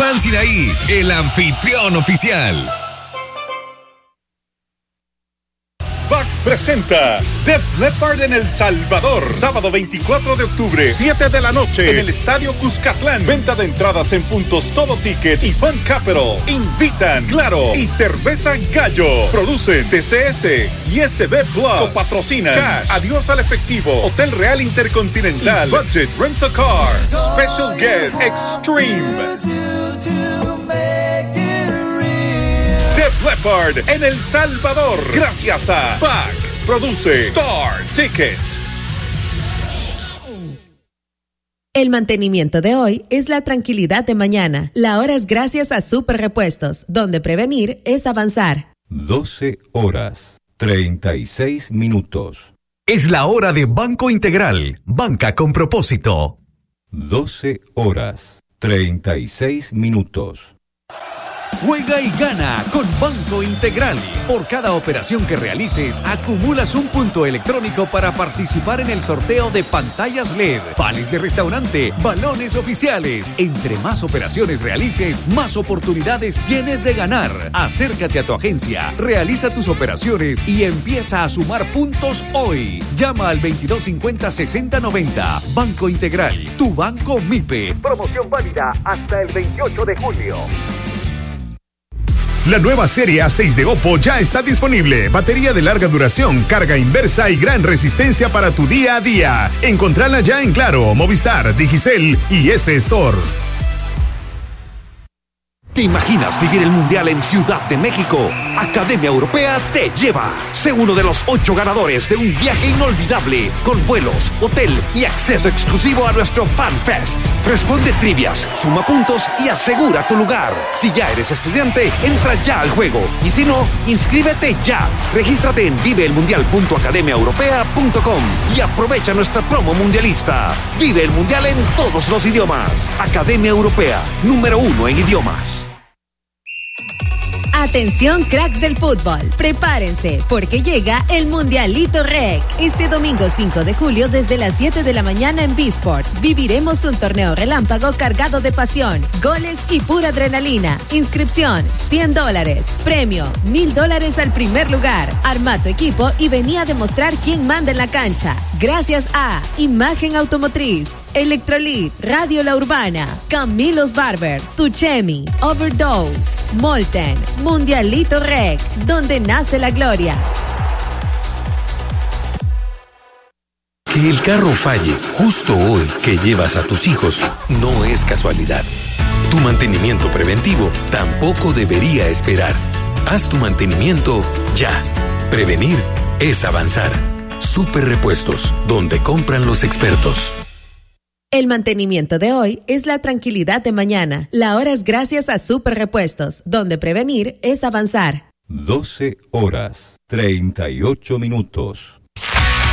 Pan Sinaí, el anfitrión oficial. BAC presenta Def Leppard en El Salvador, sábado 24 de octubre, 7 de la noche, en el Estadio Cuscatlán. Venta de entradas en puntos Todo Ticket y Fan Capital. Invitan Claro y Cerveza Gallo. Producen TCS y SB Plus. Patrocinan Cash, Adiós al Efectivo, Hotel Real Intercontinental, Budget Rent a Car, Special Guest Extreme. Def Leppard en El Salvador, gracias a BAC. Produce Star Ticket. El mantenimiento de hoy es la tranquilidad de mañana. La hora es gracias a Super Repuestos, donde prevenir es avanzar. 12 horas, 36 minutos. Es la hora de Banco Integral, banca con propósito. 12 horas, 36 minutos. Juega y gana con Banco Integral. Por cada operación que realices, acumulas un punto electrónico para participar en el sorteo de pantallas LED, vales de restaurante, balones oficiales. Entre más operaciones realices, más oportunidades tienes de ganar. Acércate a tu agencia, realiza tus operaciones y empieza a sumar puntos hoy. Llama al 2250-6090. Banco Integral, tu banco MIPE. Promoción válida hasta el 28 de julio. La nueva serie A6 de Oppo ya está disponible. Batería de larga duración, carga inversa y gran resistencia para tu día a día. Encontrala ya en Claro, Movistar, Digicel y S-Store. ¿Te imaginas vivir el Mundial en Ciudad de México? Academia Europea te lleva. Sé uno de los 8 ganadores de un viaje inolvidable con vuelos, hotel y acceso exclusivo a nuestro Fan Fest. Responde trivias, suma puntos y asegura tu lugar. Si ya eres estudiante, entra ya al juego. Y si no, inscríbete ya. Regístrate en viveelmundial.academiaeuropea.com y aprovecha nuestra promo mundialista. Vive el Mundial en todos los idiomas. Academia Europea, número 1 en idiomas. Atención cracks del fútbol, prepárense porque llega el Mundialito Rec. Este domingo 5 de julio desde las 7 de la mañana en B-Sport viviremos un torneo relámpago cargado de pasión, goles y pura adrenalina. Inscripción $100, premio $1,000 al primer lugar. Arma tu equipo y venía a demostrar quién manda en la cancha. Gracias a Imagen Automotriz, Electrolit, Radio La Urbana, Camilos Barber, Tuchemi, Overdose, Molten, Mundialito Rec, donde nace la gloria. Que el carro falle justo hoy que llevas a tus hijos no es casualidad. Tu mantenimiento preventivo tampoco debería esperar. Haz tu mantenimiento ya. Prevenir es avanzar. Super Repuestos, donde compran los expertos. El mantenimiento de hoy es la tranquilidad de mañana. La hora es gracias a Super Repuestos, donde prevenir es avanzar. 12 horas, 38 minutos.